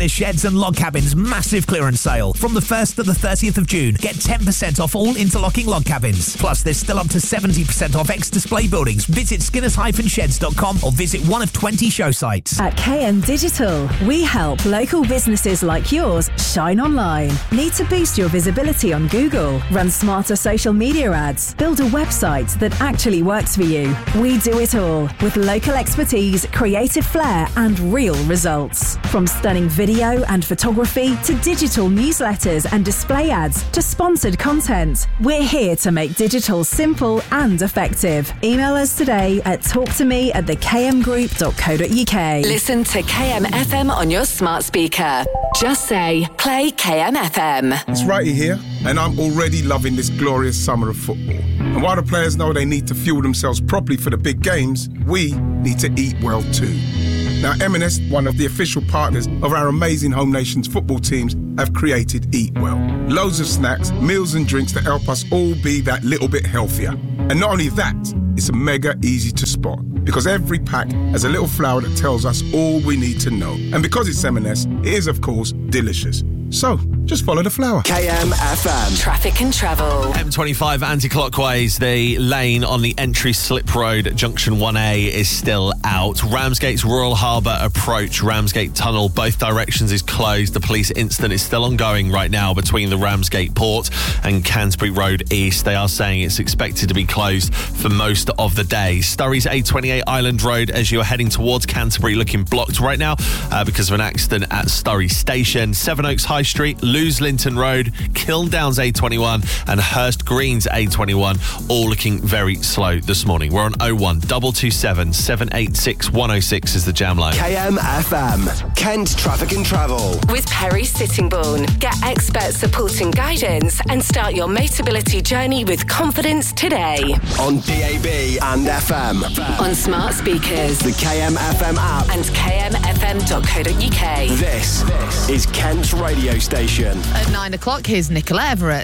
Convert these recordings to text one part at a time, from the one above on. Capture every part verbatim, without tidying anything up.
The Sheds and Log Cabins massive clearance sale. From the first to the thirtieth of June, get ten percent off all interlocking log cabins. Plus, there's still up to seventy percent off ex-display buildings. Visit skinners dash sheds dot com or visit one of twenty show sites. At K M Digital, we help local businesses like yours shine online. Need to boost your visibility on Google? Run smarter social media ads? Build a website that actually works for you? We do it all with local expertise, creative flair and real results. From stunning video and photography to digital newsletters and display ads to sponsored content, we're here to make digital simple and effective. Email us today at talktome at the k m group dot co dot u k. Listen to K M F M on your smart speaker. Just say, play K M F M. It's Righty here, and I'm already loving this glorious summer of football. And while the players know they need to fuel themselves properly for the big games, we need to eat well too. Now, M and S, one of the official partners of our amazing home nation's football teams, have created Eat Well. Loads of snacks, meals and drinks to help us all be that little bit healthier. And not only that, it's mega easy to spot because every pack has a little flower that tells us all we need to know. And because it's M and S, it is, of course, delicious. So, just follow the flower. K M F M. Traffic and travel. M twenty-five anti-clockwise. The lane on the entry slip road at junction one A is still out. Ramsgate's Royal Harbour approach, Ramsgate Tunnel, both directions is closed. The police incident is still ongoing right now between the Ramsgate Port and Canterbury Road East. They are saying it's expected to be closed for most of the day. Surrey's A twenty-eight Island Road as you are heading towards Canterbury looking blocked right now uh, because of an accident at Surrey Station. Sevenoaks High Street, Lewes Linton Road, Kilndowns A twenty-one and Hurst Green's A twenty-one, all looking very slow this morning. We're on oh one two two seven, seven eight six, one oh six is the jam line. K M F M, Kent Traffic and Travel. With Perry Sittingbourne, get expert support and guidance and start your Motability journey with confidence today. On D A B and F M. On smart speakers, the K M F M app and k m f m dot co dot u k. This, this is Kent's radio station. At nine o'clock, here's Nicola Everett.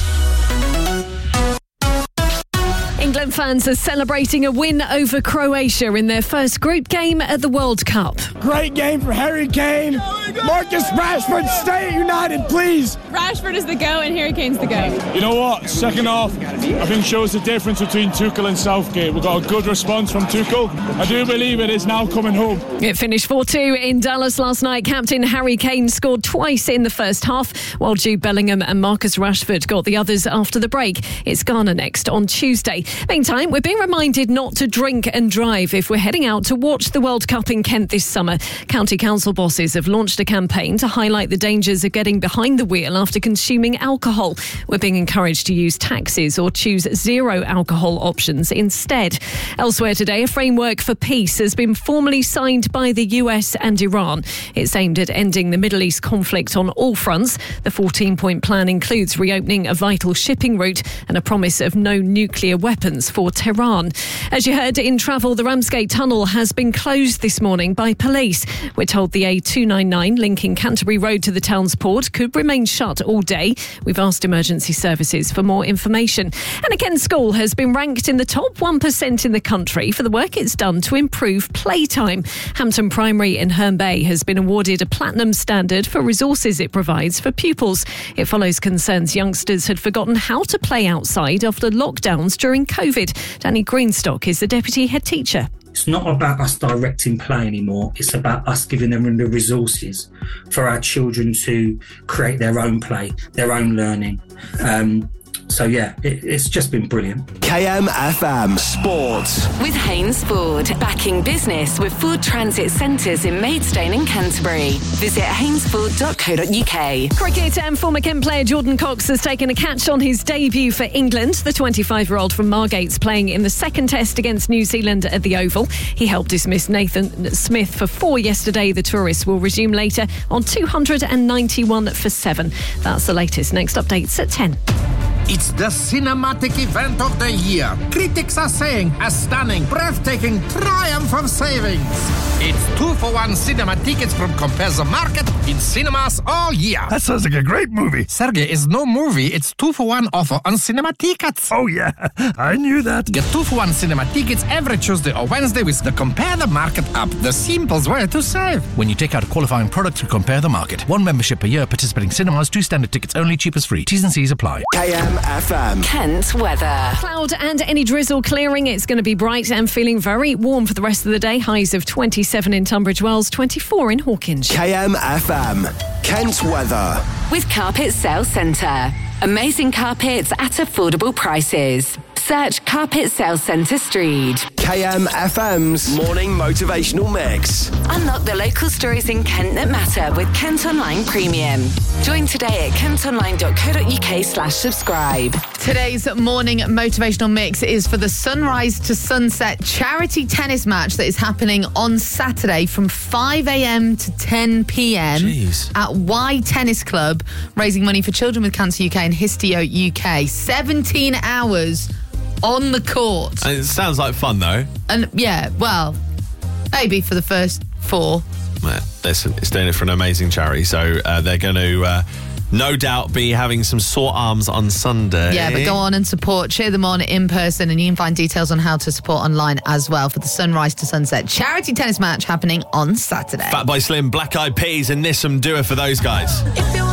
England fans are celebrating a win over Croatia in their first group game at the World Cup. Great game for Harry Kane. Marcus Rashford, stay at United, please. Rashford is the go and Harry Kane's the go. You know what? Second half, I think shows the difference between Tuchel and Southgate. We've got a good response from Tuchel. I do believe it is now coming home. It finished four two in Dallas last night. Captain Harry Kane scored twice in the first half, while Jude Bellingham and Marcus Rashford got the others after the break. It's Ghana next on Tuesday. Meantime, we're being reminded not to drink and drive if we're heading out to watch the World Cup in Kent this summer. County council bosses have launched a campaign to highlight the dangers of getting behind the wheel after consuming alcohol. We're being encouraged to use taxis or choose zero alcohol options instead. Elsewhere today, a framework for peace has been formally signed by the U S and Iran. It's aimed at ending the Middle East conflict on all fronts. The fourteen-point plan includes reopening a vital shipping route and a promise of no nuclear weapons for Tehran. As you heard in travel, the Ramsgate Tunnel has been closed this morning by police. We're told the A two ninety-nine linking Canterbury Road to the town's port could remain shut all day. We've asked emergency services for more information. And a Kent school has been ranked in the top one percent in the country for the work it's done to improve playtime. Hampton Primary in Herne Bay has been awarded a platinum standard for resources it provides for pupils. It follows concerns youngsters had forgotten how to play outside after lockdowns during COVID. Danny Greenstock is the deputy head teacher. It's not about us directing play anymore. It's about us giving them the resources for our children to create their own play, their own learning. Um, So, yeah, it, it's just been brilliant. K M F M Sports. With Haynes Ford, backing business with Ford Transit Centres in Maidstone and Canterbury. Visit haynes ford dot co dot u k. Cricket and former Kent player Jordan Cox has taken a catch on his debut for England. The twenty-five-year-old from Margate's playing in the second test against New Zealand at the Oval. He helped dismiss Nathan Smith for four yesterday. The tourists will resume later on two hundred ninety-one for seven. That's the latest. Next updates at ten. It's the cinematic event of the year. Critics are saying a stunning, breathtaking triumph of savings. It's two for one cinema tickets from Compare the Market in cinemas all year. That sounds like a great movie. Sergey, it's no movie. It's two for one offer on cinema tickets. Oh, yeah. I knew that. Get two for one cinema tickets every Tuesday or Wednesday with the Compare the Market app. The simplest way to save. When you take out a qualifying product through Compare the Market. One membership per year, participating cinemas, two standard tickets only, cheapest free. T's and C's apply. K M F M. Kent weather. Cloud and any drizzle clearing. It's going to be bright and feeling very warm for the rest of the day. Highs of twenty-seven in Tunbridge Wells, twenty-four in Hawkinge. K M F M. Kent weather. With Carpet Sales Centre. Amazing carpets at affordable prices. Search Carpet Sales Centre Street. K M F M's morning motivational mix. Unlock the local stories in Kent that matter with Kent Online Premium. Join today at kentonline.co.uk slash subscribe. Today's morning motivational mix is for the Sunrise to Sunset charity tennis match that is happening on Saturday from five a.m. to ten p.m. Jeez. at Y Tennis Club, raising money for Children with Cancer U K and Histio U K. seventeen hours on the court. It sounds like fun, though. And yeah, well, maybe for the first four. Well, listen, it's doing it for an amazing charity, so uh, they're going to uh, no doubt be having some sore arms on Sunday. Yeah, but go on and support, cheer them on in person, and you can find details on how to support online as well for the Sunrise to Sunset charity tennis match happening on Saturday. Fatboy Slim, Black Eyed Peas and Nissum do it for those guys. If you